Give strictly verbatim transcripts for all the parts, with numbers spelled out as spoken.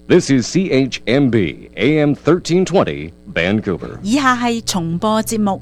This is C H M B A M thirteen twenty Vancouver。 以下係重播節目。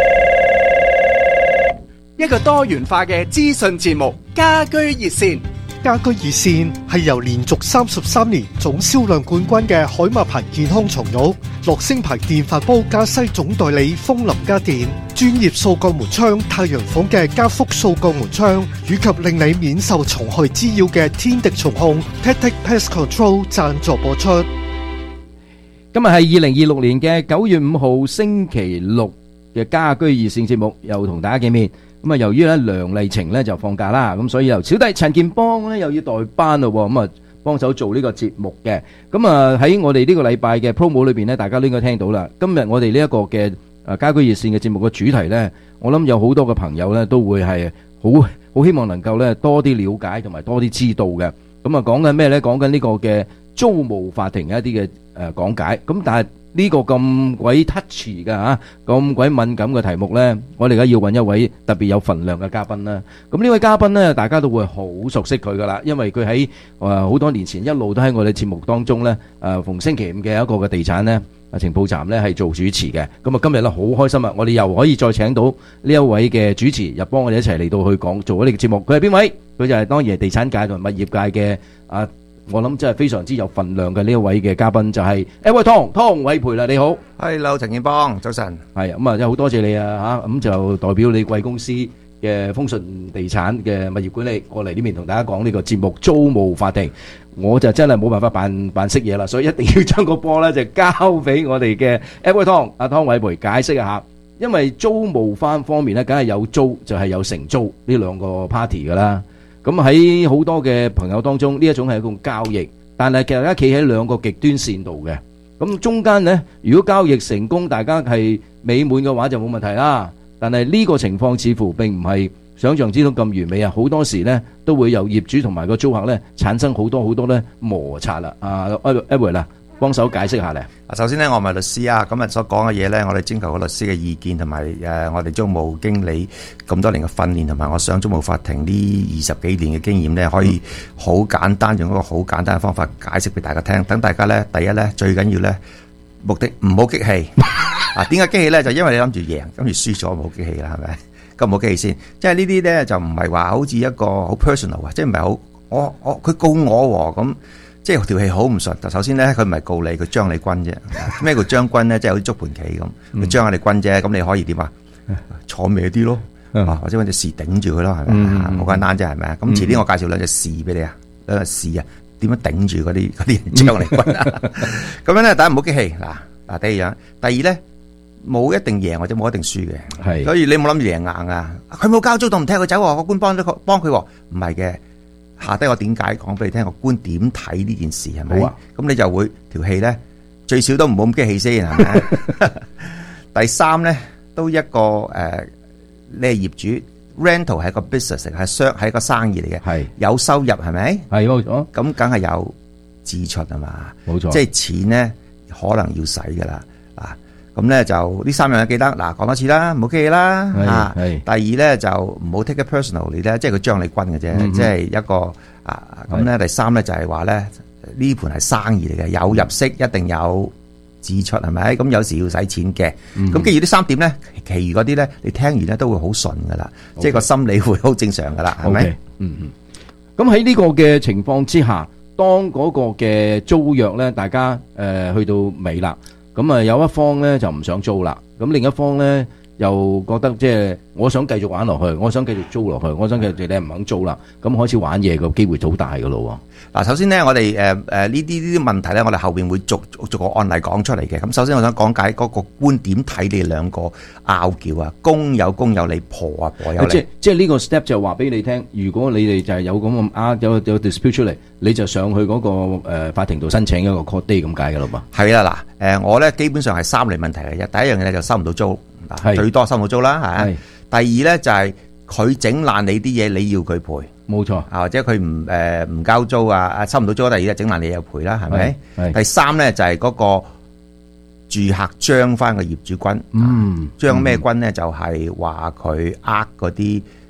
一個多元化嘅資訊節目，家居熱線。 家居熱線係由連續三十三年總銷量冠軍嘅海馬牌健康床褥、樂聲牌電飯煲加西總代理風林家電、專業掃鋼門窗太陽房嘅加福掃鋼門窗，以及令你免受蟲害滋擾嘅天敵蟲控 Tactic Pest Control 贊助播出。 今日係二零二六年嘅九月五號星期六嘅家居熱線節目，又同大家見面。咁啊，由於咧梁麗晴咧就放假啦，咁所以由小弟陳健邦咧又要代班咯，咁啊幫手做呢個節目嘅。咁啊喺我哋呢個禮拜嘅 promo 裏邊咧，大家都應該聽到啦。今日我哋呢一個嘅誒家居熱線嘅節目嘅主題咧，我諗有好多嘅朋友咧都會係好好希望能夠咧多啲了解同埋多啲知道嘅。咁啊講緊咩咧？講緊呢個嘅租務法庭嘅一啲嘅誒講解。咁但係呢個咁鬼 touchy 嘅嚇，咁鬼敏感嘅題目呢，我哋而家要揾一位特別有份量嘅嘉賓啦。咁呢位嘉賓呢，大家都會好熟悉佢噶啦，因為佢喺誒好多年前一路都喺我哋節目當中呢，誒逢星期五嘅一個嘅地產呢情報站呢係做主持嘅。咁啊今日呢，好開心啊，我哋又可以再請到呢一位嘅主持入幫我哋一齊嚟到去講做呢個節目。佢係邊位？佢就係當然係地產界同埋物業界嘅啊。我諗真係非常之有份量嘅呢一位嘅嘉賓就係 Edward Tong 湯偉培啦，你好。 Hello 陳健邦，早晨。 係咁啊，真係好多謝你啊嚇，咁就代表你貴公司嘅豐順地產嘅物業管理過嚟呢邊同大家講呢個節目租務法庭。我就真係冇辦法扮扮識嘢啦，所以一定要將個波咧就交俾我哋嘅 Edward Tong 阿湯偉培解釋一下。因為租務翻方面咧，梗係有租就係有承租呢兩個 party 噶啦。咁喺好多嘅朋友當中，呢一種係一種交易，但係其實大家企喺兩個極端線度嘅。咁中間呢，如果交易成功，大家係美滿嘅話就冇問題啦。但係呢個情況似乎並唔係想象之中咁完美啊！好多時呢都會有業主同埋個租客呢產生好多好多呢摩擦啦。啊 Edward 啦，幫手解釋下咧。 首先咧，我唔係律師啊，今日所講嘅嘢咧，我哋徵求個律師嘅意見，同埋誒我哋租務經理咁多年嘅訓練，同埋我上租務法庭呢二十幾年嘅經驗咧，可以好簡單用一個好簡單嘅方法解釋俾大家聽。等大家咧，第一咧最緊要咧，目的唔好激氣。啊，點解激氣咧？就因為你諗住贏，諗住輸咗，唔好激氣啦，係咪？咁唔好激氣先。即係呢啲咧就唔係話好似一個好 personal 啊，即係唔係好我我佢告我喎咁。即係條氣好唔順，首先咧佢唔係告你，佢將你軍啫。咩叫將軍咧？即係好似捉盤棋咁，佢將下你軍啫。咁你可以點啊？坐歪啲咯，或者揾隻士頂住佢咯，係咪？好簡單啫，係咪啊？咁遲啲我介紹兩隻士俾你啊，兩隻士啊，點樣頂住嗰啲嗰啲人將你軍啊？咁樣咧，大家唔好激氣嗱嗱。第二樣，第二咧冇一定贏或者冇一定輸嘅，係。所以你冇諗住贏硬啊！佢冇交租，都唔聽佢走，個官幫咗佢幫佢，唔係嘅。下低我點解講俾你聽個官點睇呢件事係咪？好啊，咁你就會條氣咧最少都唔好咁激氣先係咪？第三咧都一個誒，你係業主 rental 係一個 business 係商係一個生意嚟嘅，係有收入係咪？係冇錯，咁梗係有支出啊嘛，冇錯，即係錢咧可能要使噶啦啊！咁咧就呢三樣嘢記得嗱，講多次啦，唔好激氣啦嚇。第二咧就唔好 take it personally咧，即係佢將你軍嘅啫，即係一個啊咁咧。第三咧就係話咧呢盤係生意嚟嘅，有入息一定有支出係咪？咁有時要使錢嘅。咁基於呢三點咧，其餘嗰啲咧你聽完咧都會好順噶啦，即係個心理會好正常噶啦，係咪？ 嗯嗯。咁喺呢個嘅情況之下，當嗰個嘅租約咧，大家誒去到尾啦。咁啊，有一方咧就唔想租啦，咁另一方咧又覺得即係我想繼續玩落去，我想繼續租落去，我想繼續你唔肯租啦，咁開始玩嘢個機會好大噶咯。 嗱，首先咧，我哋誒誒呢啲呢啲問題咧，我哋後邊會逐逐個案例講出嚟嘅。咁首先我想講解嗰個觀點睇你兩個拗撬啊，公有公有理，婆啊婆有理。即即係呢個 step 就話俾你聽，如果你哋就係有咁咁啊有有 dispute 出嚟，你就上去嗰個誒法庭度申請一個 court day 咁解噶啦嘛。係啦，嗱誒，我咧基本上係三類問題嚟嘅。第一樣嘢就收唔到租，最多收唔到租啦，係。第二咧就係佢整爛你啲嘢，你要佢賠。冇錯啊，或者佢唔誒唔交租啊，啊收唔到租，第二日整爛你又賠啦，係咪？第三咧就係嗰個住客將翻個業主軍，嗯，將咩軍咧就係話佢呃嗰啲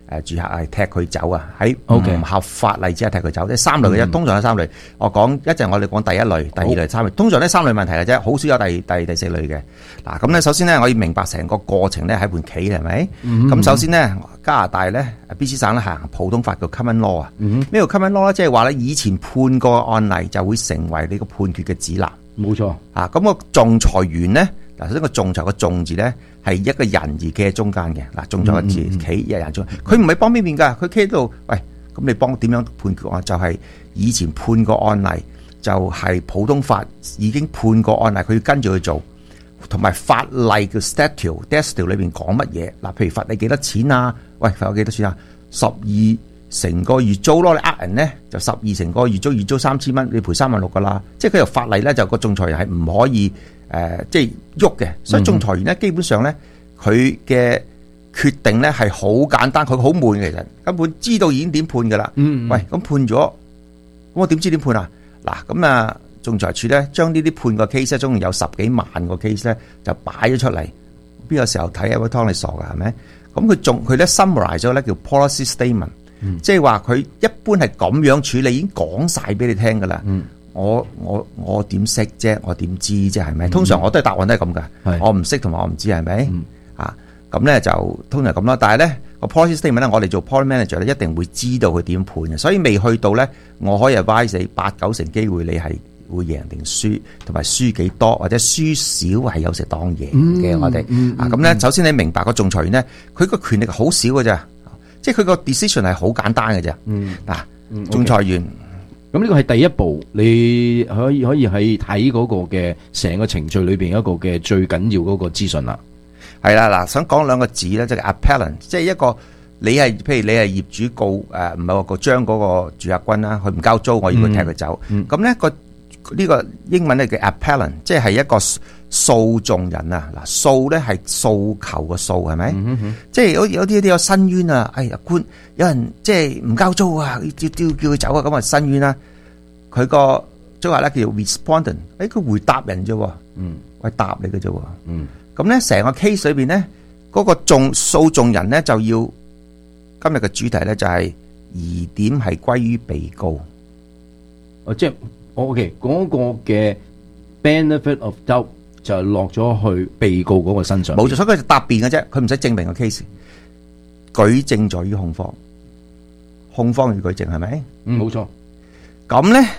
誒住客係踢佢走啊，喺 OK 唔合法例之下踢佢走，即係三類嘅啫。通常有三類，我講一陣我哋講第一類、第二類、三類。通常呢三類問題嘅啫，好少有第第第四類嘅。嗱咁咧，首先咧我要明白成個過程咧係盤棋係咪？咁、嗯、首先咧加拿大咧 B C 省咧行普通法叫 common law 啊。咩叫 common law 咧？即係話咧以前判個案例就會成為你個判決嘅指南。 冇錯啊！咁、那個仲裁員咧，嗱，首先個仲裁個仲字咧係一個人而企喺中間嘅。嗱，仲裁個字企一人中間，佢唔係幫邊邊㗎，佢企喺度。喂，咁你幫點樣判決案？就係、是、以前判個案例，就係、是、普通法已經判個案例，佢要跟住去做，同埋法例叫 statute，statute 裏邊講乜嘢？嗱，譬如罰你幾多錢啊？喂，罰我幾多錢啊？十二成個月租咯，你呃人咧就十二成個月租，月租三千蚊，你賠三萬六噶啦。即係佢有法例咧，就個仲裁人係唔可以誒、呃，即係喐嘅。所以仲裁員咧，基本上咧，佢嘅決定咧係好簡單，佢好悶嘅，其實根本知道已經點判噶啦。嗯，嗯，喂，咁判咗，咁我點知點判啊？嗱，咁啊，仲裁處咧將呢啲判個 case 咧，總共有十幾萬個 case 咧，就擺咗出嚟。邊個時候睇啊？湯你傻噶係咪？咁佢仲佢咧 summarize 咗咧叫 policy statement。嗯、即係話佢一般係咁樣處理，已經講晒俾你聽噶啦。嗯、我我我點識啫？我點知啫？係咪？嗯、通常我都係答案都係咁噶。我唔識同埋我唔知係咪？嗯、啊，咁咧就通常咁啦。但係咧個 policy statement 咧，我哋做 policy manager 咧，一定會知道佢點判嘅。所以未去到咧，我可以 advise 你八九成機會你係會贏定輸，同埋輸幾多或者輸少係有時當贏嘅。嗯、我哋、嗯、啊咁咧，首先你明白個仲裁員咧，佢個權力好少噶咋。即係佢個 decision 係好簡單嘅啫。嗯，嗱、啊，仲裁員， 咁呢個係第一步，你可以可以喺睇嗰個嘅成個程序裏邊一個嘅最緊要嗰個資訊啦。 係啦，嗱，想講兩個字咧，即係 appellant，即係一個你係，譬如你係業主告誒，唔係話個將嗰個住客軍啦，佢唔交租，我要佢踢佢走。咁咧個呢個英文咧叫 appellant，即係一個訴訟人啊。嗱，訴咧係訴求個訴，係咪？嗯嗯、即係有有啲啲有申冤啊！哎呀，官有人即係唔交租啊，要叫叫佢走啊，咁啊申冤啦。佢個即係話咧叫 respondent， 誒佢回答人啫，嗯，喂答你嘅啫，嗯。咁咧成個 case 裏邊咧，嗰、那個仲訴訟人咧就要今日嘅主題咧就係疑點係歸於被告。 哦，即係。O.K. 嗰個嘅 benefit of doubt 就係落咗去被告嗰個身上， 冇錯，所以佢就答辯嘅啫，佢唔使證明個 case。舉證在於控方，控方要舉證係咪？ 嗯，冇錯。 咁咧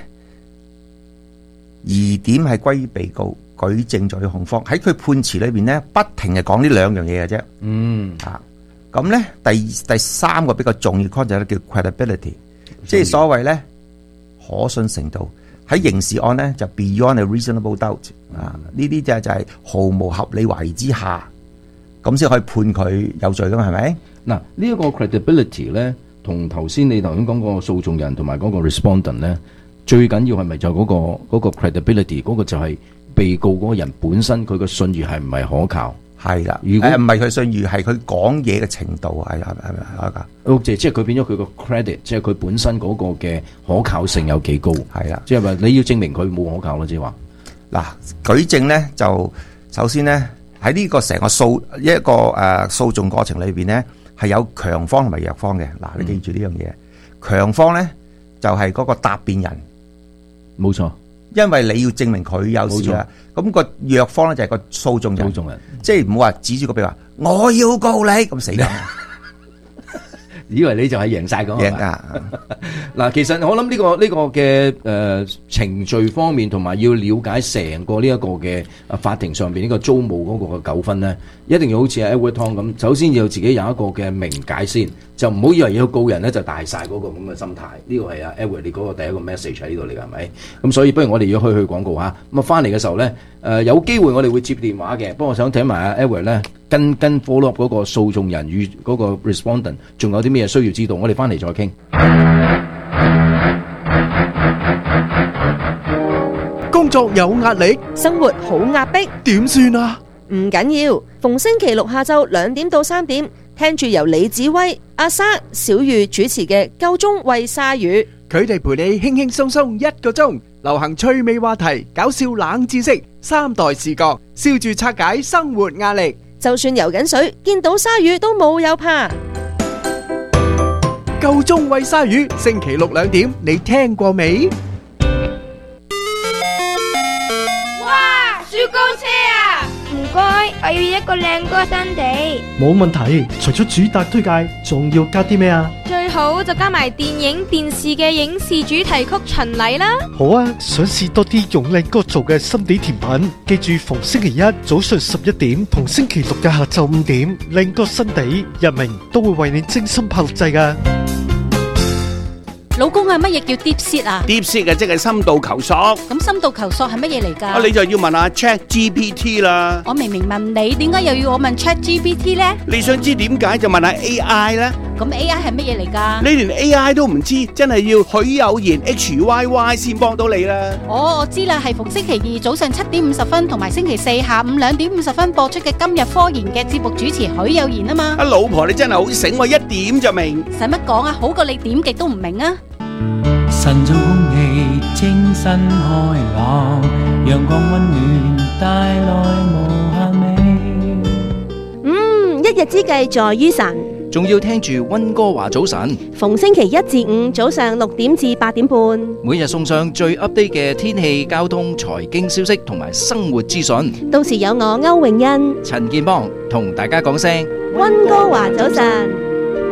疑點係歸於被告，舉證在於控方。喺佢判詞裏邊咧，不停係講呢兩樣嘢嘅啫。嗯，啊，咁咧第第三個比較重要 concept 叫 credibility，即係所謂咧可信程度。喺刑事案咧就 beyond a reasonable doubt 啊，呢啲就就係毫無合理懷疑之下，咁先可以判佢有罪噶嘛，係咪？ 嗱，呢一個 credibility 咧，同頭先你頭先講個訴訟人同埋嗰個 respondent 咧，最緊要係咪就嗰個嗰個 credibility 嗰個就係被告嗰個人本身佢個信譽係唔係可靠？係啦，如果唔係佢信譽，係佢講嘢嘅程度係係係咪啊？哦，即係即係佢變咗佢個 credit，即係佢本身嗰個嘅可靠性有幾高？係啦，即係話你要證明佢冇可靠咯，即係話嗱，舉證咧就首先咧喺呢個成個訴一個誒訴訟過程裏邊咧係有強方同埋弱方嘅。嗱，你記住呢樣嘢，強方咧就係嗰個答辯人，冇錯。因為你要證明佢有事啊，咁個弱方咧就係個訴訟人，訴訟人即係唔好話指住個鼻話我要告你咁死啦，以為你就係贏晒咁贏啊！嗱，其實我諗呢個呢個嘅誒程序方面，同埋要了解成個呢一個嘅啊法庭上邊呢個租務嗰個嘅糾紛咧，一定要好似 Edward Tong 咁，首先要自己有一個嘅明解先，就唔好以為要告人咧就大晒嗰個咁嘅心態。呢個係啊 Edward 你嗰個第一個 message 喺呢度嚟㗎，係咪？咁所以不如我哋要去去廣告嚇，咁啊翻嚟嘅時候咧，誒有機會我哋會接電話嘅，不過我想睇埋阿 Edward 咧跟跟 follow up 嗰個訴訟人與嗰個 respondent， 仲有啲咩需要知道？我哋翻嚟再傾。 工作有壓力， 生活好壓迫， 點算啊？ 唔緊要，逢星期六下晝兩點到三點，聽住由李子威、阿莎、小玉主持嘅《夠鐘喂鯊魚》， 佢哋陪你輕輕鬆鬆一個鐘，流行趣味話題、搞笑冷知識、三代視角，笑住拆解生活壓力。 就算游緊水，見到鯊魚都冇有怕。 夠鐘餵鯊魚，星期六兩點，你聽過未？ 哇！雪糕車啊！唔該，我要一個靚歌新地。 冇問題，除咗主打推介，仲要加啲咩啊？ 最好就加埋電影、電視嘅影視主題曲巡禮啦。 好啊，想試多啲用靚歌做嘅心地甜品，記住逢星期一早上十一點同星期六嘅下晝五點，靚歌新地日明都會為你精心拍錄製㗎。 老公啊，乜嘢叫 deep sea 啊 ？deep sea 嘅即係深度求索。 咁深度求索係乜嘢嚟㗎？ 啊，你就要問下 Chat G P T 啦。 我明明問你，點解又要我問 Chat G P T 呢？ 你想知點解就問下 A I 啦。 咁 A I 係乜嘢嚟㗎？ 你連 A I 都唔知，真係要許有賢 H Y Y 先幫到你啦。 哦，我知啦，係逢星期二早上七點五十分同埋星期四下午兩點五十分播出嘅今日科研嘅節目主持許有賢啊嘛。 啊，老婆你真係好醒喎，一點就明。 使乜講啊？好過你點極都唔明啊！ 晨早空氣清新開朗，陽光溫暖帶來無限美。 嗯，一日之計在於晨， 仲要聽住溫哥華早晨， 逢星期一至五早上六點至八點半， 每日送上最 update 嘅天氣、交通、財經消息同埋生活資訊。 到時有我歐永欣、 陳建邦同大家講聲溫哥華早晨。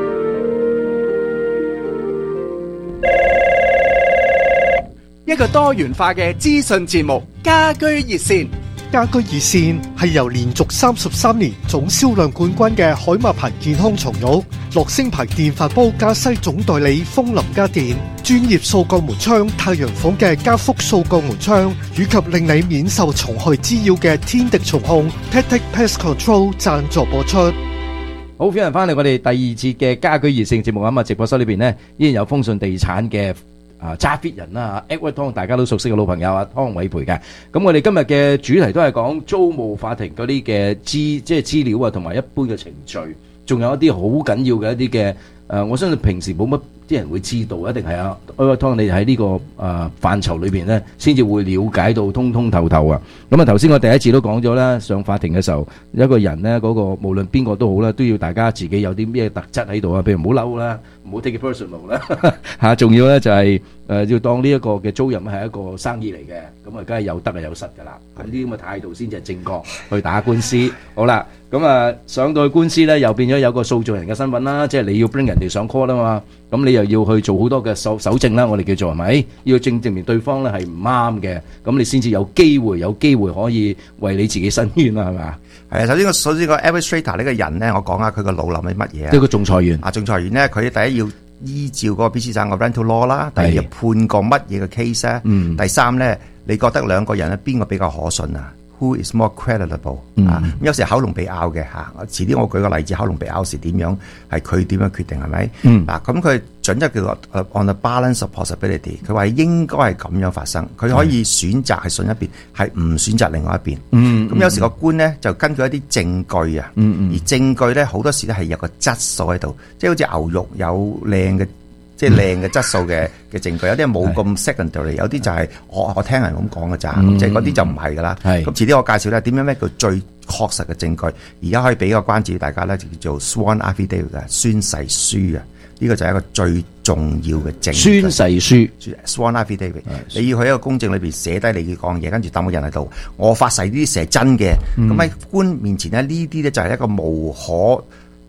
一個多元化嘅資訊節目，家居熱線。 家居熱線係由連續三十三年總銷量冠軍嘅海馬牌健康床褥、樂聲牌電飯煲加西總代理風林家電、專業掃鋼門窗太陽房嘅加福掃鋼門窗，以及令你免受蟲害滋擾嘅天敵蟲控 Tactic Pest Control 贊助播出。 好，歡迎翻嚟我哋第二節嘅家居熱線節目啊！直播室裏邊呢，依然有豐順地產嘅啊揸 fit 人啦 Edward Tong 大家都熟悉嘅老朋友啊，湯偉培嘅。咁我哋今日嘅主題都係講租務法庭嗰啲嘅資即係資料啊，同埋一般嘅程序，仲有一啲好緊要嘅一啲嘅誒，我相信平時冇乜啲人會知道，一定係啊 Edward Tong 你喺呢個誒範疇裏邊咧，先至會了解到通通透透啊！咁啊頭先我第一次都講咗啦，上法庭嘅時候，一個人咧嗰個無論邊個都好啦，都要大家自己有啲咩特質喺度啊，譬如唔好嬲啦，唔好 take it personal 啦嚇，仲要咧就係誒要當呢一個嘅租賃係一個生意嚟嘅，咁啊梗係有得係有失㗎啦，咁呢啲咁嘅態度先至係正確去打官司。好啦，咁啊上到去官司咧，又變咗有個訴訟人嘅身份啦，即係你要 bring 人哋上 court 啊嘛，咁你又要去做好多嘅搜搜證啦，我哋叫做係咪？要證證明對方咧係唔啱嘅，咁你先至有機會有機會可以為你自己申冤啦，係咪啊？ 係啊，首先個首先個 administrator 呢個人咧，我講下佢個腦諗係乜嘢啊？ 即係個仲裁員啊，仲裁員咧，佢第一要依照嗰個 B C 省嘅 rental law 啦，第二要判過乜嘢嘅 case 咧， 嗯， 第三咧，你覺得兩個人咧邊個比較可信啊？Who is more creditable？ 嗯、 啊，有時口龍鼻拗嘅嚇，遲啲我舉個例子，口龍鼻拗時點樣係佢點樣決定係咪？ 嗯， 嗱咁佢準則叫做 on the balance of possibility，佢話應該係咁樣發生，佢可以選擇係信一邊，係唔選擇另外一邊。 嗯， 咁有時個官咧就根據一啲證據啊， 嗯嗯， 而證據咧好多時咧係有個質素喺度，即係好似牛肉有靚嘅。即係靚嘅質素嘅嘅證據，有啲係冇咁 secondary，有啲就係我我聽人咁講嘅咋，即係嗰啲就唔係㗎啦。咁遲啲我介紹咧點樣咩叫最確實嘅證據，而家可以俾個關子俾大家咧，就叫做 sworn affidavit 嘅宣誓書啊。呢個就係一個最重要嘅證據。 宣誓書 sworn affidavit，你要喺一個公證裏邊寫低你嘅講嘢，跟住抌個人喺度，我發誓呢啲事係真嘅。咁喺官面前咧，呢啲咧就係一個無可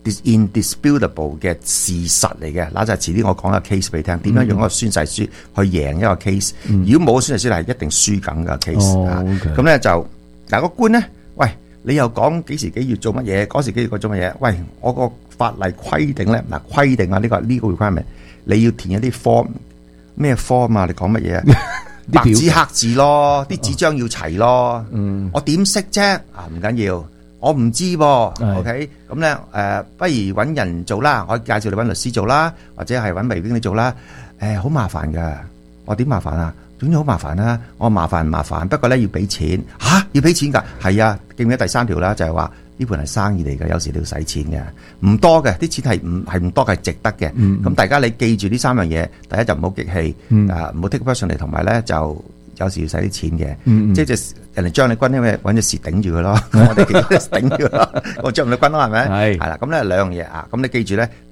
indisputable 嘅事實嚟嘅，嗱就係遲啲我講個 case 俾你聽，點樣用一個宣誓書去贏一個 case。嗯、如果冇宣誓書係一定輸緊嘅 case。咁咧就嗱個官咧，喂，你又講幾時幾月做乜嘢，嗰時幾月嗰做乜嘢？喂，我個法例規定咧，嗱規定啊呢、呢個呢、呢個 requirement，你要填一啲 form 咩 form 啊？你講乜嘢啊？白紙黑字咯，啲紙張要齊咯。嗯、我點識啫？啊唔緊要。我唔知噃 ，OK，咁咧誒，不如揾人做啦，我介紹你揾律師做啦，或者係揾微經理做啦，誒、欸，好麻煩噶，我點麻煩啊？總之好麻煩啦，我麻煩唔麻煩，不過咧要俾錢，吓、啊、要俾錢噶，係啊，記唔記得第三條啦？就係話呢盤係生意嚟嘅，有時你要使錢嘅，唔多嘅，啲錢係唔係唔多嘅，係值得嘅。咁、嗯、大家你記住呢三樣嘢，第一就唔好激氣，嗯、啊唔好 take person 嚟，同埋咧就。有時要使啲錢嘅，嗯嗯即係隻人哋將你軍，因為揾隻蝕頂住佢咯，我哋幾隻頂住咯，我將你軍咯，係咪？係係啦，咁咧兩樣嘢啊，咁你記住咧，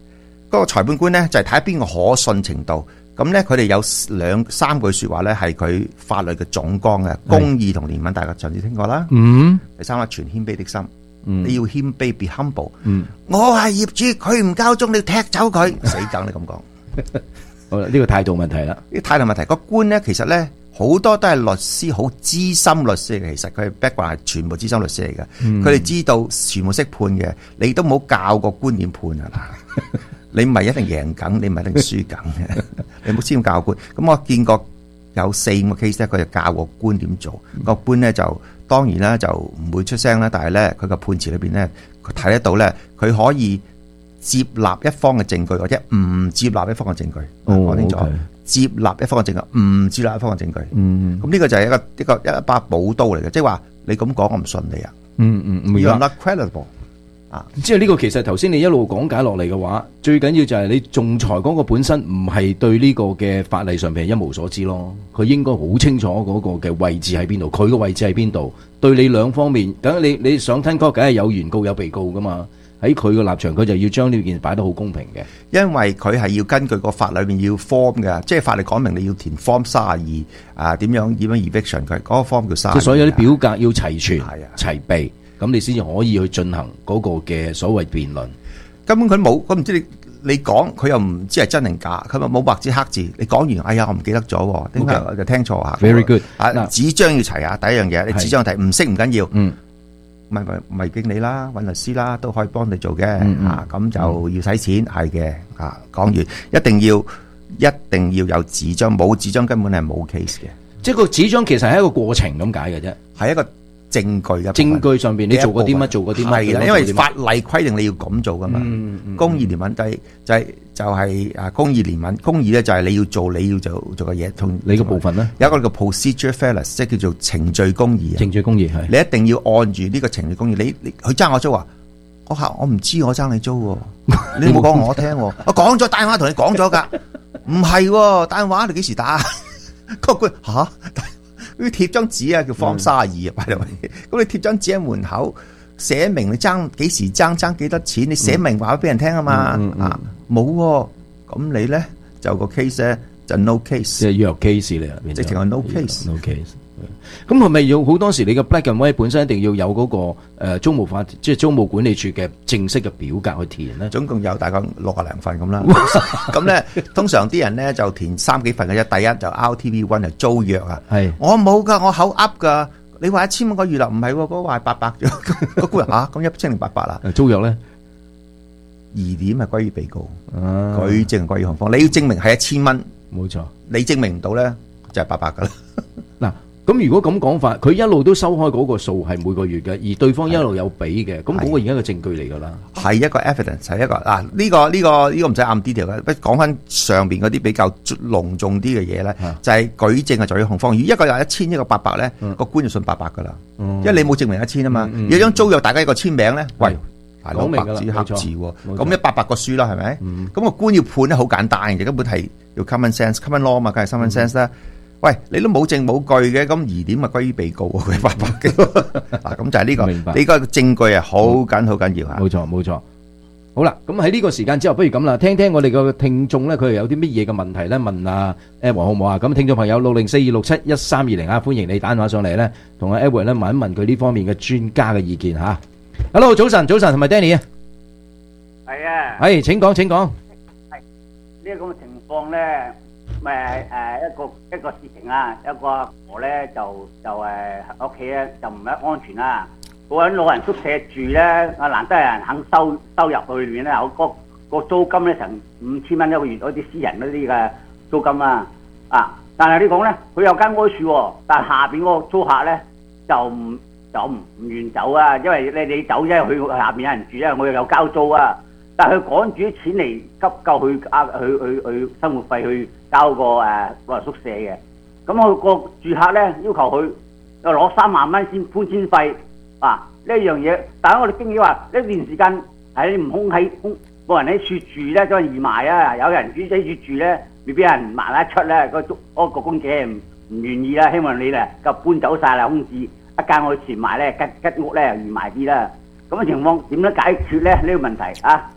嗰個裁判官咧就係睇下邊個可信程度。咁咧佢哋有兩三句説話咧係佢法律嘅總綱嘅，公義同憐憫，大家上次聽過啦。 嗯。 第三個全謙卑的心， 嗯、 你要謙卑 ，be humble。 嗯。 我係業主，佢唔交鐘，你踢走佢，死梗你咁講。 好啦，呢個態度問題啦。 呢個態度問題，個官咧其實咧好多都係律師，好資深律師嘅。其實佢 background 係全部資深律師嚟嘅。佢、嗯、哋知道全部識判嘅，你都冇教個官點判啊嗱。你唔係一定贏梗，你唔係一定輸梗嘅。你冇先教官。咁我見過有四五個 case 咧，佢就教個官點做。個官咧就當然啦，就唔會出聲啦。但係咧，佢個判詞裏邊咧，佢睇得到咧，佢可以接納一方嘅證據，或者唔接納一方嘅證據。講清楚，接納一方嘅證據，唔接納一方嘅證據。嗯，咁呢個就係一個一個一把寶刀嚟嘅，即係話你咁講，我唔信你啊。嗯嗯，唔 You're not credible。啊， 即係呢個其實頭先你一路講解落嚟嘅話，最緊要就係你仲裁嗰個本身唔係對呢個嘅法例上邊一無所知咯，佢應該好清楚嗰個嘅位置喺邊度，佢個位置喺邊度，對你兩方面，咁你你上庭嗰梗係有原告有被告噶嘛，喺佢個立場佢就要將呢件擺得好公平嘅，因為佢係要根據個法裏面要 form 嘅，即係法例講明你要填 form 三十二啊，點樣點樣 eviction 佢嗰個 form 叫三十二，即係所有啲表格要齊全齊備。咁你先至可以去進行嗰個嘅所謂辯論。 根本佢冇，佢唔知你你講，佢又唔知係真定假，佢咪冇白紙黑字。你講完，哎呀，我唔記得咗，點解我就聽錯啊 ？Very good。 啊，紙張要齊啊，第一樣嘢，你紙張題唔識唔緊要，嗯，咪咪咪經理啦，揾律師啦，都可以幫你做嘅。啊，咁就要使錢，係嘅。啊，講完一定要一定要有紙張，冇紙張根本係冇 case 嘅。 即係個紙張其實係一個過程咁解嘅啫， 係一個證據嘅證據上邊，你做過啲乜？做過啲乜？ 係啦，因為法例規定你要咁做噶嘛。嗯嗯、公義憐憫就係就係就係啊，公義憐憫，公義咧就係你要做你要做做嘅嘢。同你個部分咧， 有一個叫 procedure fairness， 即係叫做程序公義。 程序公義係你一定要按住呢個程序公義。你你佢爭我租啊？我吓我唔知我爭你租，你冇講我聽。我講咗打電話同你講咗噶，唔係打電話你幾時打？個官吓。要貼張紙啊，叫方三十二啊，拜託你。咁你貼張紙喺門口，寫明你爭幾時爭，爭幾多錢，你寫明話俾人聽啊嘛。啊，冇，咁你咧就個 case 咧就 no case， 即係弱 case 嚟啊， 直情係 no case。 no case。咁係咪要好多時你嘅 black and white 本身一定要有嗰個誒租務法，即係租務管理處嘅正式嘅表格去填咧？ 總共有大概六啊零份咁啦。咁咧通常啲人咧就填三幾份嘅啫。第一就 R T V one 就租約啊。係我冇噶，我口噏噶。你話一千蚊個月啦，唔係嗰個話係八百啫。個官人吓咁一千零八百啦。 租約咧疑點係歸於被告，舉證歸於控方。你要證明係一千蚊， 冇錯。你證明唔到咧就係八百噶啦。 嗱。咁如果咁講法，佢一路都收開嗰個數係每個月嘅，而對方一路有俾嘅，咁嗰個而家個證據嚟㗎啦。 係一個 evidence， 係一個嗱呢、呢個呢、呢個呢、呢個唔使暗 detail 嘅，不講翻上邊嗰啲比較隆重啲嘅嘢咧，就係舉證係在於控方。如果一個有一千，一個八百咧，個官就信八百㗎啦，因為你冇證明一千啊嘛。有張租約，大家一個簽名咧，喂，大佬白紙黑字喎，咁一八百個書啦，係咪？咁個官要判咧好簡單嘅，根本係要 common sense，common law 嘛，梗係 common sense 啦。喂，你都冇證冇據嘅，咁疑點咪歸於被告佢八百嘅，嗱咁就係呢個，呢個證據係好緊好緊要嚇。 冇錯冇錯。好啦，咁喺呢個時間之後，不如咁啦，聽聽我哋個聽眾咧，佢哋有啲乜嘢嘅問題咧，問阿 Edward 好唔好啊？咁聽眾朋友六零四二六七一三二零啊，歡迎你打電話上嚟咧，同阿 Edward 咧問一問佢呢方面嘅專家嘅意見嚇。Hello，早晨早晨，係咪 Danny 啊？ 係啊。 係，請講請講。 係呢個咁嘅情況咧。咪誒一個一個事情啊，一個阿婆咧就就誒喺屋企咧就唔係安全啦。佢喺老人宿舍住咧，啊難得有人肯收收入去裏面咧，有個個租金咧成五千蚊一個月，嗰啲私人嗰啲嘅租金啊啊！但係你講咧，佢有間屋住喎，但係下邊嗰個租客咧就唔就唔唔願走啊，因為你你走啫，佢下邊有人住啊，我又有交租啊。但係佢趕住啲錢嚟急救去啊去去去生活費去交個誒老人宿舍嘅，咁佢個住客咧要求佢又攞三萬蚊先搬遷費啊呢一樣嘢，但係我哋經理話呢段時間係你唔空喺空冇人喺處住咧，將易賣啊！有人住喺處住咧，未必有人賣得出咧。個租嗰個公姐唔唔願意啦，希望你咧就搬走晒啦，空置一間我前賣咧吉吉屋咧易賣啲啦。咁嘅情況點樣解決咧呢個問題啊？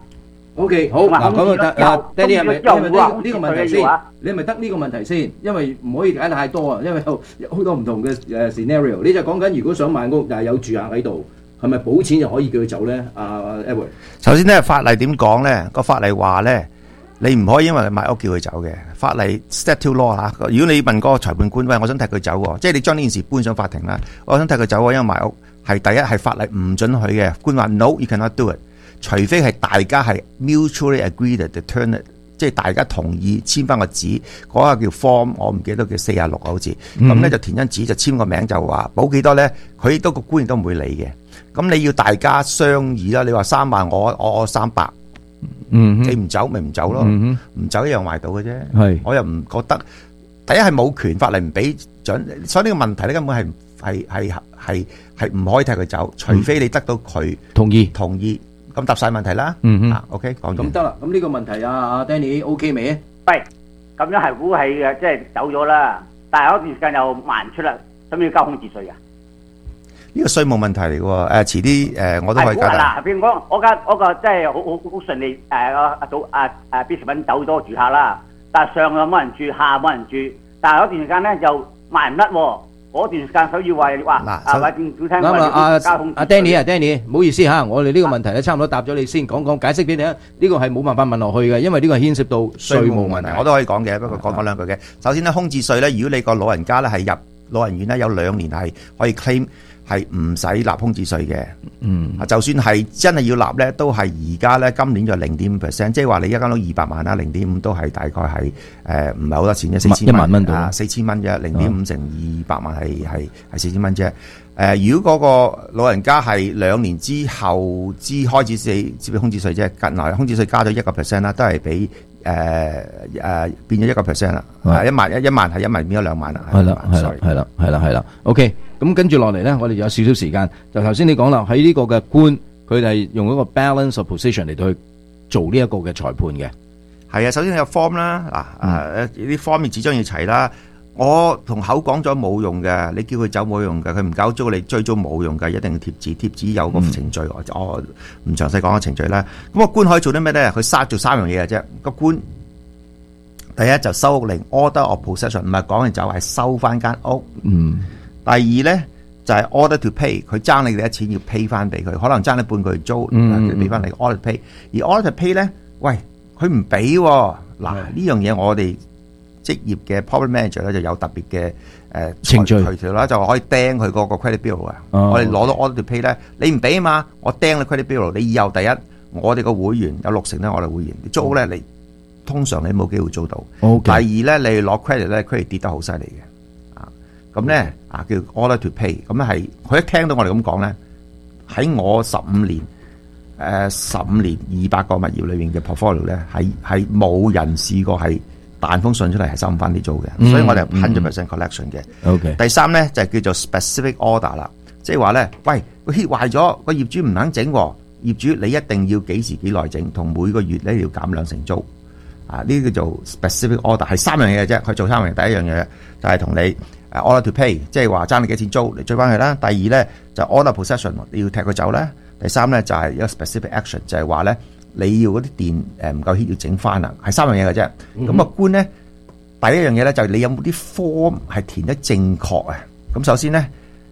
OK， 好嗱，講到得啊 ，Danny 係咪你係咪得呢個問題先？你係咪得呢個問題先？因為唔可以解太多啊，因為有有好多唔同嘅誒 scenario。你就講緊如果想買屋，但係有住客喺度，係咪補錢就可以叫佢走咧？阿 Edward， 首先咧法例點講咧？個法例話咧，你唔可以因為你買屋叫佢走嘅。法例 statute law 嚇，如果你問嗰個裁判官，喂，我想踢佢走喎，即係你將呢件事搬上法庭啦，我想踢佢走喎，因為買屋係第一係法例唔准許嘅。官話 no，you cannot do it。除非係大家係 mutually agreed to turn it， 即係大家同意簽翻個紙，嗰、那個叫 form， 我唔記得叫四廿六好似，咁咧就填張紙就簽個名就話補幾多咧，佢都個官員都唔會理嘅。咁你要大家商議啦，你話三萬，我我我三百，嗯，你唔走咪唔走咯，唔、嗯、走一樣賣到嘅啫。係，我又唔覺得第一係冇權法例唔俾準，所以呢個問題咧根本係係係係係唔可以踢佢走，除非你得到佢同意同意。咁答晒問題啦， 嗯嗯、 啊 ，OK， 講完。 咁得啦，咁呢個問題啊，阿 Danny OK 未？ 喂，咁樣係估係嘅，即係走咗啦，但係嗰段時間又賣唔出啦，使唔使要交空置稅啊？ 呢個稅務問題嚟嘅喎，誒、呃，遲啲誒我都可以解答。 嗱，譬如講，我家我個即係好好好順利，誒阿阿早阿阿 B 食品走咗住客啦，但係上又冇人住，下冇人住，但係嗰段時間咧就賣唔甩喎。嗰段時間所以話話啊，話政府聽話要交空置稅。 阿 Danny 啊 Danny， 唔好意思嚇，我哋呢個問題咧差唔多答咗你先，講講解釋俾你啊。呢個係冇辦法問落去嘅，因為呢個係牽涉到稅務問題。 我都可以講嘅，不過講講兩句嘅。首先咧，空置稅咧，如果你個老人家咧係入老人院咧，有兩年係可以 claim 係唔使納空置稅嘅。嗯，就算係真係要納咧，都係而家咧今年就零點五 percent， 即係話你一間屋二百萬啦，零點五都係大概係誒唔係好多錢啫，四千一萬蚊到啊，四千蚊啫，零點五乘二百萬係係係四千蚊啫。誒、呃，如果嗰個老人家係兩年之後之開始四接空置稅啫，近來空置稅加咗一個 percent 啦，都係俾誒誒變咗一個 percent 啦，一萬一一萬係一萬變咗兩萬啦。 係啦，係啦，係啦，係啦，係啦。OK。咁跟住落嚟咧，我哋有少少時間，就頭先你講啦，喺呢個嘅官，佢哋用一個 balance of position 嚟到去做呢一個嘅裁判嘅。 係啊，首先有 form 啦，嗱、嗯，誒啲 form 面紙張要齊啦。我同口講咗冇用嘅，你叫佢走冇用嘅，佢唔交租你追租冇用嘅，一定要貼紙，貼紙有個程序，嗯、我唔詳細講個程序啦。咁個官可以做啲咩咧？佢三做三樣嘢嘅啫。個官第一就收屋令 order of possession， 唔係講你走，係收翻間屋。嗯。第二咧就係、是、order to pay， 佢爭你哋啲錢要 pay 翻俾佢，可能爭你半個月租，佢俾翻你 order to pay。而 order to pay 咧，喂，佢唔俾喎。嗱，呢樣嘢我哋職業嘅 property manager 咧就有特別嘅誒程序渠條啦，就可以釘佢嗰個 credit bill 啊。我哋攞到 order to pay 咧，你唔俾啊嘛，我釘你 credit bill， 你以後第一，我哋個會員有六成咧，我哋會員租咧，你通常你冇機會租到。Okay. 第二咧，你攞 credit 咧 ，credit 跌得好犀利嘅。咁咧啊叫 order to pay， 咁咧係佢一聽到我哋咁講咧，喺我十五年誒十五年二百個物業裏面嘅 portfolio 咧，係係冇人試過係彈封信出嚟係收唔翻啲租嘅，嗯、所以我哋係 hundred percent collection 嘅。OK， 第三咧就係叫做 specific order 啦，即係話咧，喂個 heat 壞咗，個業主唔肯整，業主你一定要幾時幾耐整，同每個月咧要減兩成租。啊，呢個叫做 specific order 係三樣嘢嘅啫，佢做三樣嘢，第一樣嘢就係同你。誒 order to pay， 即係話爭你幾錢租嚟追翻佢啦。第二咧就 order possession， 你要踢佢走啦。第三咧就係一個 specific action， 就係話咧你要嗰啲電誒唔夠 heat 要整翻啦。係三樣嘢嘅啫。咁、嗯、個官咧第一樣嘢咧就係你有冇啲 form 係填得正確啊？咁首先咧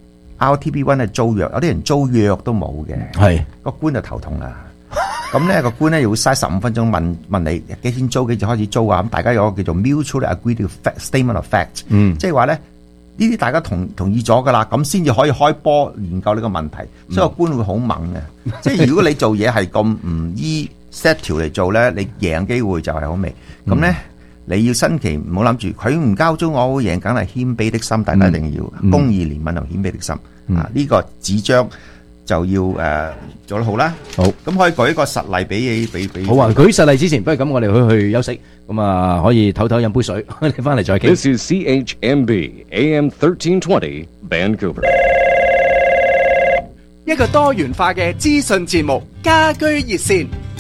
R T B 一係租約，有啲人租約都冇嘅，係個官就頭痛啦。咁咧個官咧又會嘥十五分鐘問問你幾錢租，幾時開始租啊？咁大家有個叫做 mutually agreed statement of fact，嗯，即係話咧。呢啲大家同同意咗噶啦，咁先至可以開波研究呢個問題，所以個官會好猛嘅。嗯、即係如果你做嘢係咁唔依 set 條嚟做咧，你贏機會就係好微。咁、嗯、咧你要新期唔好諗住佢唔交租，我會贏，梗係謙卑的心，大家一定要、嗯、公義憐憫同謙卑的心。嗯、啊，呢、這個紙張就要誒、呃、做得好啦。好，咁可以舉一個實例俾俾俾。好啊，舉實例之前，不如咁，我哋去去休息。咁啊，可以唞唞飲杯水，你翻嚟再傾。 This is C H M B A M thirteen twenty Vancouver。 一個多元化嘅資訊節目，家居熱線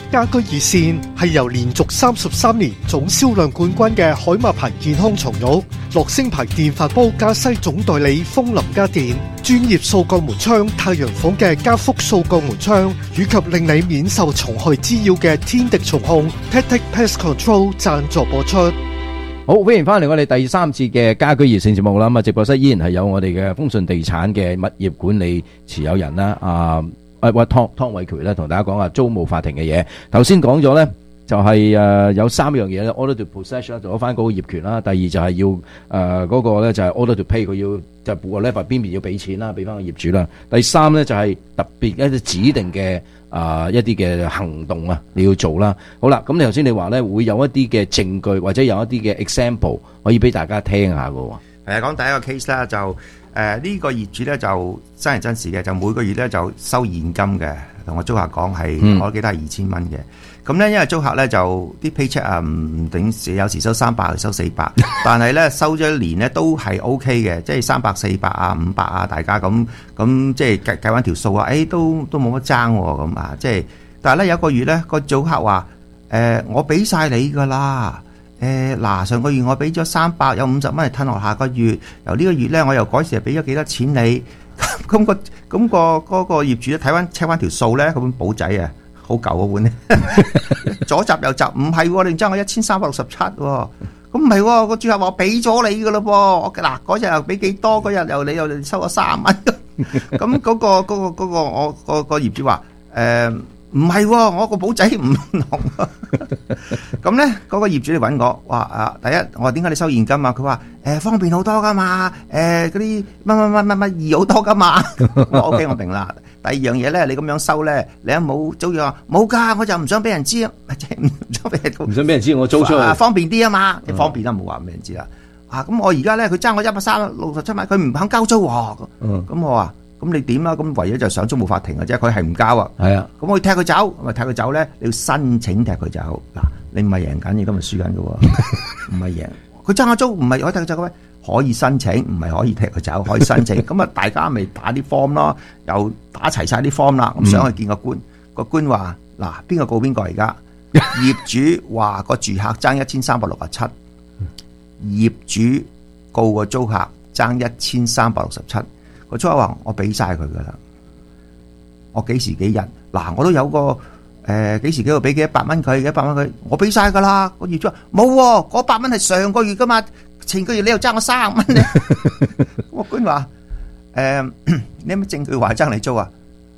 家居熱線係由連續三十三年總銷量冠軍嘅海馬牌健康床褥、樂聲牌電飯煲加西總代理風林家電、專業掃角門窗太陽房嘅加福掃角門窗，以及令你免受蟲害滋擾嘅天敵蟲控 Tactic Pest Control 贊助播出。 好，歡迎翻嚟我哋第三次嘅家居熱線節目啦。咁啊，直播室依然係有我哋嘅豐順地產嘅物業管理持有人啦，啊，誒，喂，湯湯偉權咧，同大家講下租務法庭嘅嘢。頭先講咗咧，就係誒有三樣嘢咧 ，order to possess 啦，攞翻嗰個業權啦。第二就係要誒嗰個咧就係 order to pay，佢要就係個 level 邊邊要俾錢啦，俾翻個業主啦。第三咧就係特別一啲指定嘅。啊、呃，一啲嘅行動啊，你要做啦。好啦，咁你頭先你話咧，會有一啲嘅證據或者有一啲嘅 example 可以俾大家聽下嘅喎。 係啊，講第一個 case 啦，就誒呢、呃這個業主咧就真係真事嘅，就每個月咧就收現金嘅，同我租客講係、嗯，我記得係二千蚊嘅。咁咧，因為租客咧就啲 paycheck 啊唔頂，有時收三百，收四百，但係咧收咗一年咧都係 O K 嘅，即係三百、四百啊、五百啊，大家咁咁即係計計翻條數啊，誒、哎、都都冇乜爭喎咁啊，即係但係咧有一個月咧個租客話誒、呃、我俾晒你㗎啦，誒、呃、嗱上個月我俾咗三百，有五十蚊係吞落下個月，由呢個月咧我又改時係俾咗幾多錢你，咁、那個咁、那個嗰、那個業主咧睇翻 check 翻條數咧，嗰本簿仔啊！好舊嗰本咧，左集右集，唔係喎，你爭我一千三百六十七喎，咁唔係喎，個住客話我俾咗你噶咯噃，我嗱嗰日又俾幾多，嗰日又你又收咗三蚊，咁嗰個嗰個嗰個我個個業主話誒唔係喎，我個簿仔唔同，咁咧嗰個業主嚟揾我，話啊第一我話點解你收現金啊？佢話誒方便好多噶嘛，誒嗰啲乜乜乜乜乜易好多噶嘛，我 OK 我明啦。第二樣嘢咧，你咁樣收咧，你有冇租約？冇噶，我就唔想俾人知啊，即係唔想俾人唔想俾人知我租出去， 方便啲啊嘛，你方便啦，冇話俾人知啦。啊，咁我而家咧，佢爭我一百三六十七萬，佢唔肯交租喎。嗯，咁我話，咁你點啊？咁唯一就上租務法庭嘅啫，佢係唔交啊。係啊，咁我要踢佢走，咪踢佢走咧，你要申請踢佢走。嗱，你唔係贏緊，你今日輸緊嘅喎，唔係贏。佢爭我租，唔係可以踢佢走嘅咩？可以申請，唔係可以踢佢走，可以申請。咁啊，大家咪打啲 form 咯，又打齊晒啲 form 啦。咁想去見個官，個官話：嗱，邊個告邊個而家？業主話個住客爭一千三百六十七，業主告個租客爭一千三百六十七。個租客話：我俾晒佢噶啦，我幾時幾日？嗱，我都有個誒幾時幾號俾幾一百蚊佢，一百蚊佢，我俾晒噶啦。個業主話：冇喎，嗰百蚊係上個月噶嘛。前個月你又爭我三蚊咧，我官話誒，你有乜證據話爭你租啊？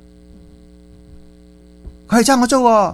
佢係爭我租喎，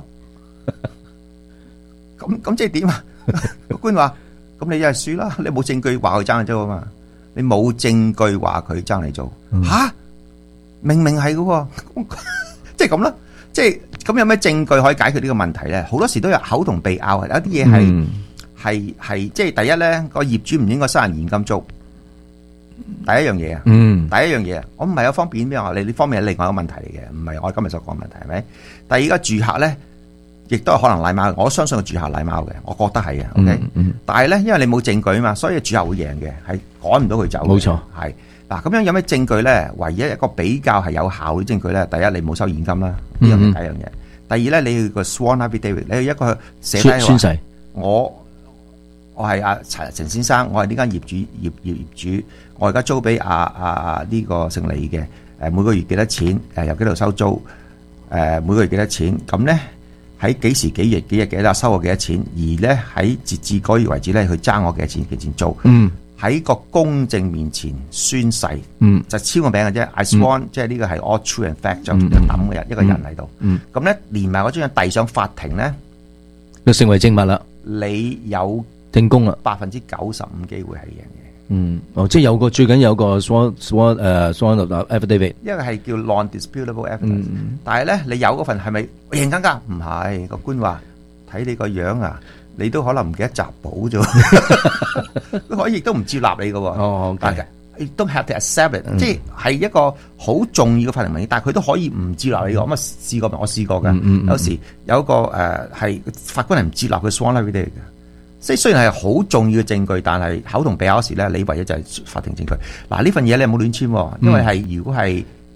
咁咁即係點啊？個官話：咁你一係輸啦，你冇證據話佢爭你租啊嘛，你冇證據話佢爭你租，吓，明明係噶，即係咁啦，即係咁有咩證據可以解決呢個問題咧？好多時都有口同鼻拗，有啲嘢係。係係即係第一咧，個業主唔應該收人現金租，第一樣嘢啊。嗯，第一樣嘢，我唔係有方便咩話你呢方面係另外一個問題嚟嘅，唔係我今日所講嘅問題係咪？第二個住客咧，亦都係可能賴貓，我相信個住客賴貓嘅，我覺得係嘅。O K，嗯，但係咧，因為你冇證據啊嘛，所以住客會贏嘅，係趕唔到佢走。冇錯，係嗱咁樣有咩證據咧？唯一一個比較係有效嘅證據咧，第一你冇收現金啦，呢樣係第一樣嘢。第二咧，你要個 sworn affidavit，你要一個寫低宣誓，我。我係阿陳陳先生，我係呢間業主業業業主，我而家租俾阿阿阿呢個姓李嘅，誒每個月幾多錢？誒由幾度收租？誒每個月幾多錢？咁咧喺幾時幾月幾日幾多收我幾多錢？而咧喺截至嗰月為止咧，佢爭我幾多錢幾錢租？嗯，喺個公證面前宣誓，嗯，就簽個名嘅啫。I sworn，即係呢個係 all true and fact，就抌嘅人一個人喺度。嗯，咁咧連埋嗰張遞上法庭咧， 就成為證物啦。 你有證供啦， 百分之九十五機會係贏嘅。 嗯，哦，即係有個最緊有個 sworn sworn 誒 sworn affidavit， 一個係叫 non-disputable evidence，嗯、但係咧你有嗰份係咪贏緊㗎？唔係，個官話睇你個樣啊，你都可能唔記得集保啫，佢可以亦都唔接納你㗎喎。哦，但係亦都 have to accept it，嗯、即係係一個好重要嘅法庭文件，但係佢都可以唔接納你㗎。咁啊試過，我試過㗎、嗯嗯嗯。有時有一個誒係、呃、法官係唔接納佢 sworn affidavit 嘅。即係雖然係好重要嘅證據，但係口同鼻拗時咧，你唯一就係法庭證據。嗱，呢份嘢你有冇亂簽？因為係如果係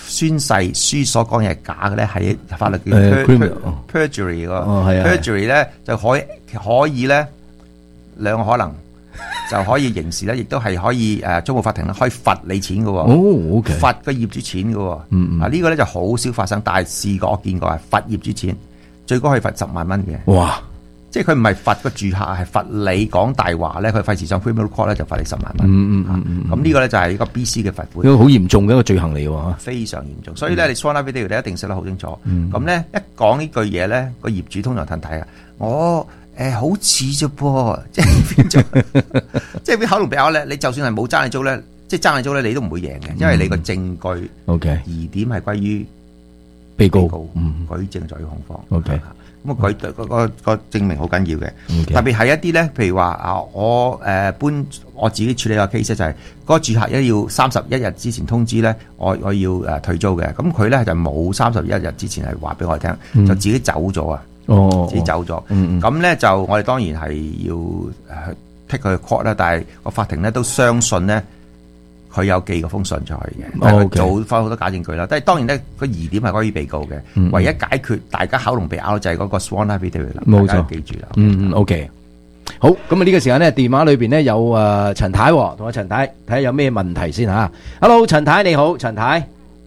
宣誓書所講嘢係假嘅咧，係法律叫 perjury 個 perjury 咧就可以可以咧兩個可能就可以刑事咧，亦都係可以誒租務法庭咧可以罰你錢嘅喎。 哦，OK， 罰個業主錢嘅喎。嗯嗯。啊呢個咧就好少發生，但係試過我見過係罰業主錢，最高可以罰十萬蚊嘅。 哇！ 即係佢唔係罰個住客，係罰你講大話咧，佢費事上 criminal court 咧就罰你十萬蚊。 嗯嗯嗯。 咁呢個咧就係一個 B C 嘅罰款。 呢個好嚴重嘅一個罪行嚟喎。 非常嚴重，所以咧你 sworn affidavit 你一定寫得好清楚。咁咧一講呢句嘢咧，個業主通常褪睇啊，我誒好似啫噃，即係變咗，即係邊口同鼻拗咧？你就算係冇爭你租咧，即係爭你租咧，你都唔會贏嘅，因為你個證據 OK 疑點係歸於被告， 舉證在於控方。 OK。 咁啊，佢個個個證明好緊要嘅，特別係一啲咧，譬如話啊，我誒搬我自己處理個 case 就係嗰個住客一要三十一日之前通知咧，我我要誒退租嘅，咁佢咧就冇三十一日之前係話俾我聽，就自己走咗啊，自己走咗，咁咧就我哋當然係要誒 take 佢 court 啦，但係個法庭咧都相信咧。佢有寄嗰封信出去嘅，但係佢做翻好多假證據啦。但係當然咧，個疑點係關於被告嘅，嗯、唯一解決大家口龍鼻拗就係嗰個 sworn affidavit 啦。冇錯，記住啦。 嗯嗯 ，OK。好，咁啊呢個時間咧，電話裏邊咧有誒陳太，同阿陳太睇下有咩問題先嚇。Hello， 陳太你好，陳太。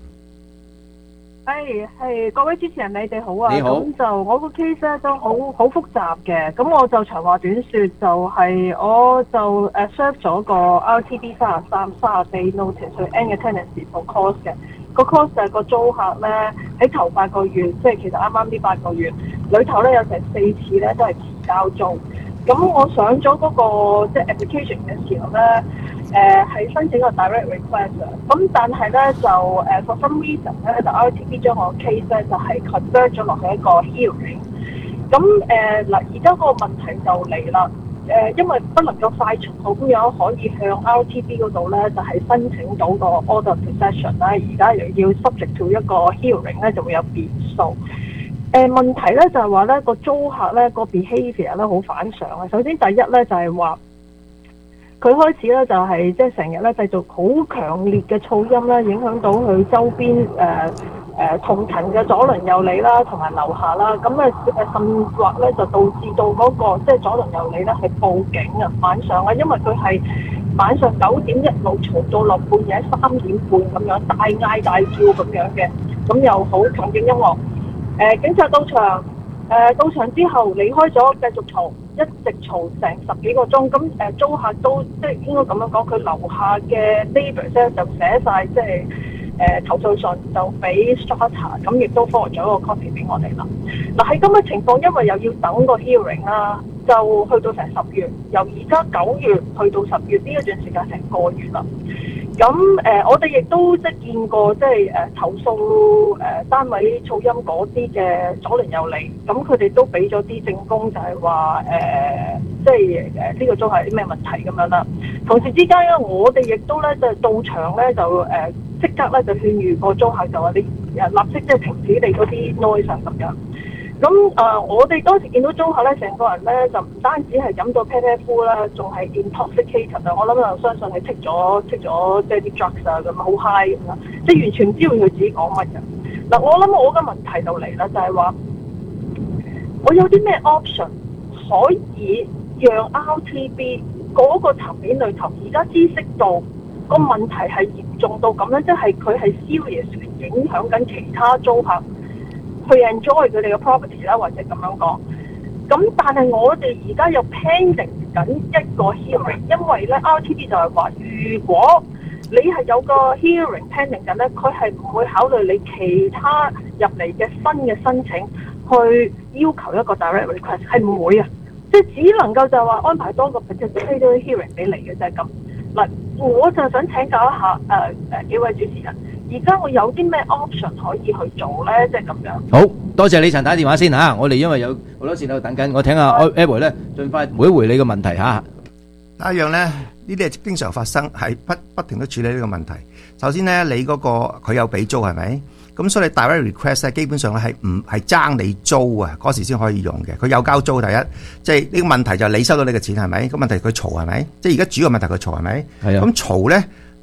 誒係各位主持人，你哋好啊！ 你好。 咁就我個 case 咧都好好複雜嘅，咁我就長話短説，就係、是、我就誒 serve 咗個 R T B 三十三、三十四 notice 去 end 嘅 tenancy for cause 嘅。個 cause 就係個租客咧喺頭八個月，即係其實啱啱呢八個月裏頭咧有成四次咧都係遲交租。咁我上咗嗰、那個即係 application 嘅時候咧。誒係、呃、申請個 direct request 咁但係咧就誒、uh, for some reason 咧就 R T B 將我 case 咧就係、是、convert 咗落去一個 hearing。咁誒嗱，而家嗰個問題就嚟啦。誒、呃，因為不能夠快速好咁樣可以向 R T B 嗰度咧就係、是、申請到個 order possession 啦。而家又要 subject to 一個 hearing 咧就會有變數。誒、呃、問題咧就係話咧個租客咧個 behaviour 咧好反常啊。首先第一咧就係、是、話。佢開始咧就係即係成日咧製造好強烈嘅噪音啦，影響到佢周邊誒誒同層嘅左鄰右里啦，同埋樓下啦。咁咧誒甚或咧就導致到嗰、那個即係、就是、左鄰右里咧係報警啊，晚上啊，因為佢係晚上九點一路嘈到落半夜三點半咁樣大嗌大叫咁樣嘅，咁又好強勁音樂。誒、呃、警察到場，誒、呃、到場之後離開咗，繼續嘈。一直嘈成十幾個鐘，咁誒租客都即係應該咁樣講，佢樓下嘅 neighbours 咧就寫晒即係誒投訴信，就俾 Strata， 咁亦都 forward 咗一個 copy 俾我哋啦。嗱喺咁嘅情況，因為又要等個 hearing 啦，就去到成十月，由而家九月去到十月呢一段時間成個月啦。咁誒、呃，我哋亦都即係見過，即係誒投訴誒、呃、單位噪音嗰啲嘅左鄰右里，咁佢哋都俾咗啲證供就，就係話誒，即係誒呢個租係啲咩問題咁樣啦。同時之間咧，我哋亦都咧就到場咧就誒即、呃、刻咧就勸喻個租客就話你誒立即即係停止你嗰啲 noise 咁樣。咁誒、呃，我哋當時見到租客咧，成個人咧就唔單止係飲到啤啤呼啦，仲係 intoxicated 啊！我諗就相信係剔咗剔咗即係啲 drugs 啊，咁好 high 咁啦，即係完全唔知道佢自己講乜嘅。嗱，我諗我嘅問題就嚟啦，就係話我有啲咩 option 可以讓 R T B 嗰個層面裏頭而家知識到個問題係嚴重到咁樣，即係佢係 serious 影響緊其他租客。去 enjoy 佢哋嘅 property 啦，或者咁樣講。咁但係我哋而家又 pending 緊一個 hearing，因為咧 R T B 就係話，如果你係有個 hearing pending 緊咧，佢係唔會考慮你其他入嚟嘅新嘅申請，去要求一個 direct request， 係唔會啊。即係只能夠就係話安排多個 particular hearing 俾你嘅啫咁。嗱，我就想請教一下誒誒、呃、幾位主持人。而家我有啲咩 option 可以去做咧？即係咁樣。 好多謝你陳太電話先嚇，我哋因為有好多線喺度等緊，我聽下 Edward 咧，盡快回一回你個問題嚇。 第一樣咧，呢啲係經常發生，係不不停都處理呢個問題。首先咧，你嗰個佢有俾租係咪？咁所以你 direct request 咧，基本上咧係唔係爭你租啊？嗰時先可以用嘅。佢有交租第一，即係呢個問題就係你收到你嘅錢係咪？咁問題佢嘈係咪？即係而家主要問題佢嘈係咪？係啊。咁嘈咧。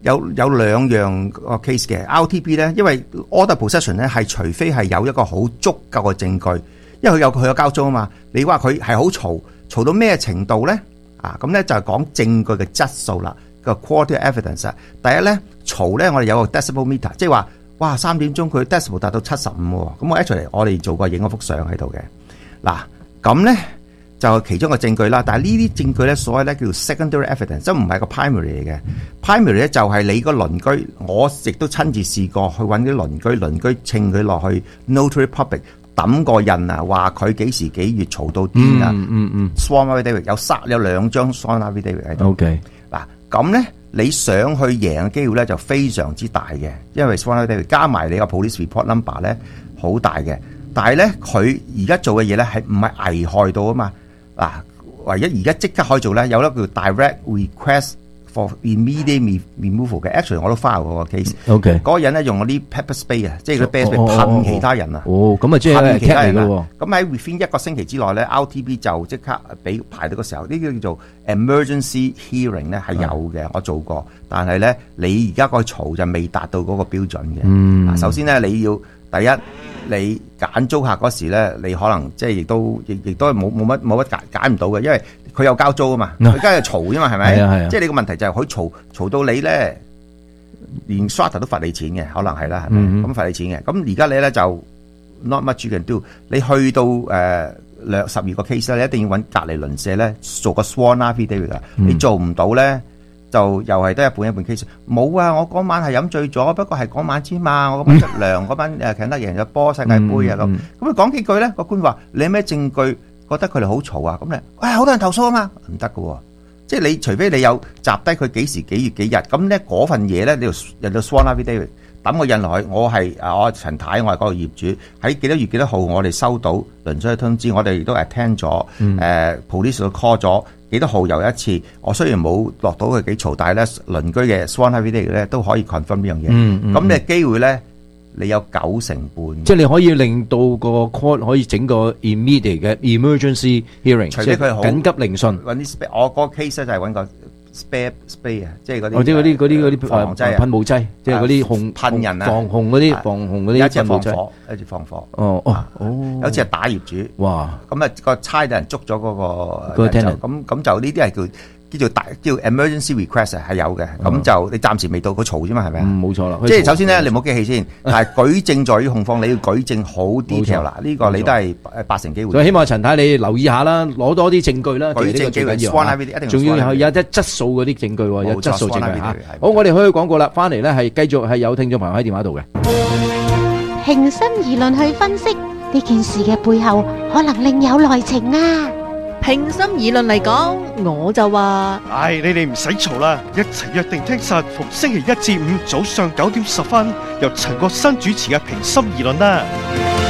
有有兩樣個 case 嘅 R T B 咧，因為 order possession 咧係除非係有一個好足夠嘅證據，因為佢有佢有交租啊嘛。你話佢係好嘈，嘈到咩程度咧？啊，咁咧就係講證據嘅質素啦，個 quality evidence。第一咧嘈咧，我哋有個 decibel meter，即係話哇三點鐘佢 decibel 達到七十五喎。咁我 actually 我哋做過影嗰幅相喺度嘅。嗱，咁咧就係其中一個證據啦。但係呢啲證據咧，所謂咧叫做 secondary evidence，即係唔係個 primary 嚟嘅。primary 咧就係你個鄰居，我亦都親自試過去揾啲鄰居，鄰居稱佢落去 notary public 抌個印啊，話佢幾時幾月嘈到癲啊。 嗯嗯嗯 sworn affidavit 有三有兩張 sworn affidavit 喺度。 OK， 嗱咁咧，你想去贏嘅機會咧就非常之大嘅，因為 sworn affidavit 加埋你個 police report number 咧好大嘅。但係咧，佢而家做嘅嘢咧係唔係危害到啊嘛？嗱，唯一而家即刻可以做咧，有一個叫 direct request for immediate removal 嘅 ，actually 我都 file 嗰個 case。OK，嗰個人咧用嗰啲 pepper spray 啊，即係嗰啲 pepper spray 噴其他人啊。 哦，咁啊即係噴其他人嚟啊。咁喺 within 一個星期之內咧 ，R T B 就即刻俾排到個時候，呢啲叫做 emergency hearing 咧係有嘅，我做過。但係咧，你而家個嘈就未達到嗰個標準嘅。嗯，首先咧你要。第一，你揀租客嗰時咧，你可能即係亦都亦亦都係冇冇乜冇乜揀揀唔到嘅，因為佢有交租啊嘛，佢梗係嘈啫嘛，係咪？係啊係啊。即係你個問題就係佢嘈嘈到你咧，連 shutter 都罰你錢嘅，可能係啦，係咪？咁罰你錢嘅。咁而家你咧就 not much you can do。你去到誒兩十二個 case 咧，你一定要揾隔離鄰舍咧做個 sworn affidavit 㗎。你做唔到咧？就又係得一半一半 case，冇啊！我嗰晚係飲醉咗，不過係嗰晚之嘛，我嗰晚出糧，嗰晚誒強得贏咗波世界盃啊咁。咁佢講幾句咧，個官話你有咩證據覺得佢哋好嘈啊？咁你，唉好多人投訴啊嘛，唔得㗎喎。即係你除非你有集低佢幾時幾月幾日，咁咧嗰份嘢咧你要入到 sworn affidavit 抌個印落去，我係啊我陳太，我係嗰個業主，喺幾多月幾多號我哋收到鄰居嘅通知，我哋亦都 attend 咗，誒 police 都 call 咗。幾多號又一次？我雖然冇落到佢幾嘈，但係咧鄰居嘅 sworn affidavit 咧都可以 confirm 呢樣嘢。嗯嗯。咁你嘅機會咧，你有九成半。即係你可以令到個 court 可以整個 immediate 嘅 emergency hearing，除非佢好緊急聆訊。揾啲 spare，我嗰個 case 咧就係揾個 spare spray 啊，即係嗰啲。或者嗰啲嗰啲嗰啲防劑噴霧劑，即係嗰啲紅噴人啊，防紅嗰啲防紅嗰啲。有一次放火，有一次放火。哦哦哦。有一次係打業主。哇！咁啊個差人捉咗嗰個。咁咁就呢啲係叫叫做大叫 emergency request 係有嘅。咁就你暫時未到佢嘈啫嘛，係咪啊？冇錯啦。即係首先咧，你唔好激氣先。但係舉證在於控方，你要舉證好 detail 啦。呢個你都係誒八成機會。所以希望陳太你留意下啦，攞多啲證據啦。舉證機會仲要係有一質素嗰啲證據，有質素證據嚇。好，我哋可以廣告啦，翻嚟咧係繼續係有聽眾朋友喺電話度嘅。 平心而論去分析呢件事嘅背後，可能另有內情啊！ 平心而論嚟講，我就話： 唉，你哋唔使嘈啦，一齊約定聽實，逢星期一至五早上九點十分，由陳國新主持嘅平心而論啦。